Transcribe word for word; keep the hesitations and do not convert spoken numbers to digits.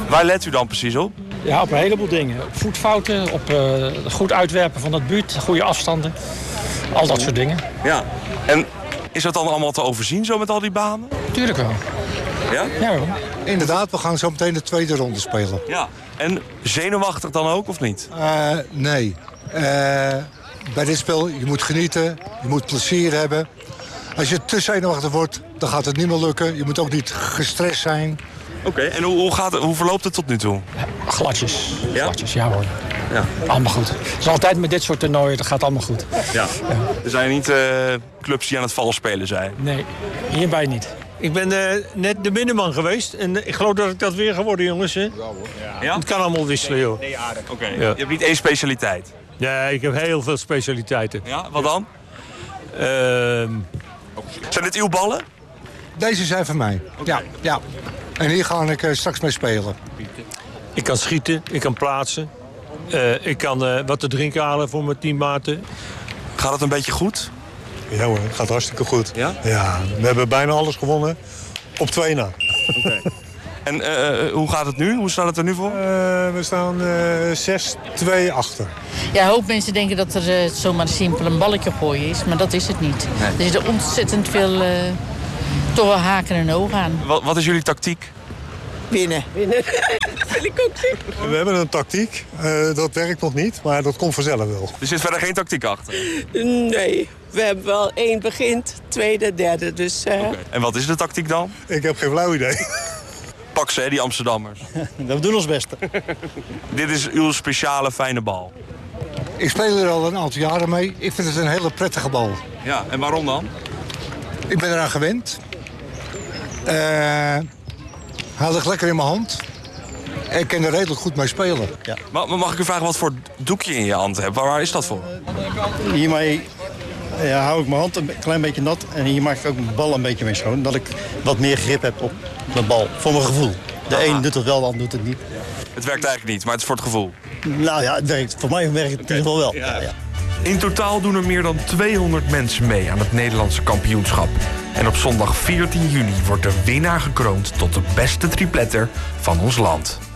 Waar let u dan precies op? Ja, op een heleboel dingen. Op voetfouten, op uh, goed uitwerpen van het buurt, goede afstanden. Al dat soort dingen. Ja. En is dat dan allemaal te overzien zo met al die banen? Tuurlijk wel. Ja? Ja hoor. Inderdaad, we gaan zo meteen de tweede ronde spelen. Ja. En zenuwachtig dan ook, of niet? Uh, nee. Uh, bij dit spel, je moet genieten, je moet plezier hebben. Als je te zenuwachtig wordt, dan gaat het niet meer lukken. Je moet ook niet gestrest zijn. Oké, okay, en hoe, hoe, gaat het, hoe verloopt het tot nu toe? Ja, gladjes. Ja? Gladjes, ja hoor. Ja. Allemaal goed. Het is altijd met dit soort toernooien, dat gaat allemaal goed. Ja. Ja. Er zijn niet uh, clubs die aan het vals spelen zijn? Nee, hierbij niet. Ik ben uh, net de binnenman geweest en ik geloof dat ik dat weer geworden, jongens. Hè? Ja, hoor. Ja? Het kan allemaal wisselen, joh. Nee, aardig. Oké, okay. Ja. Je hebt niet één specialiteit? Ja, ik heb heel veel specialiteiten. Ja, wat dan? Uh, zijn dit uw ballen? Deze zijn van mij. Okay. Ja, ja. En hier ga ik uh, straks mee spelen. Ik kan schieten, ik kan plaatsen. Uh, ik kan uh, wat te drinken halen voor mijn teammaten. Gaat het een beetje goed? Ja hoor, het gaat hartstikke goed. Ja? Ja, we hebben bijna alles gewonnen. Op twee na. Okay. En uh, hoe gaat het nu? Hoe staat het er nu voor? Uh, we staan uh, zes twee achter. Ja, een hoop mensen denken dat er uh, zomaar simpel een balletje gooien is. Maar dat is het niet. Nee. Er zitten ontzettend veel uh, toch wel haken en ogen aan. Wat, wat is jullie tactiek? Winnen. Winnen. Dat wil ik ook zeggen. We hebben een tactiek. Uh, dat werkt nog niet, maar dat komt vanzelf wel. Er zit verder geen tactiek achter? Nee. We hebben wel één begint, tweede, derde. Dus, uh... okay. En wat is de tactiek dan? Ik heb geen flauw idee. Pak ze, hè, die Amsterdammers. We doen ons best. Dit is uw speciale fijne bal. Ik speel er al een aantal jaren mee. Ik vind het een hele prettige bal. Ja, en waarom dan? Ik ben eraan gewend. Uh, hij ligt lekker in mijn hand. Ik kan er redelijk goed mee spelen. Ja. Maar mag ik u vragen wat voor doekje in je hand hebt? Waar, waar is dat voor? Hiermee ja, hou ik mijn hand een klein beetje nat. En hier maak ik ook mijn bal een beetje mee schoon. Dat ik wat meer grip heb op mijn bal. Voor mijn gevoel. De Aha. een doet het wel, de ander doet het niet. Het werkt eigenlijk niet, maar het is voor het gevoel. Nou ja, het werkt. Voor mij werkt het in ieder geval wel. Ja. Ja, ja. In totaal doen er meer dan tweehonderd mensen mee aan het Nederlandse kampioenschap. En op zondag veertien juni wordt de winnaar gekroond tot de beste tripletter van ons land.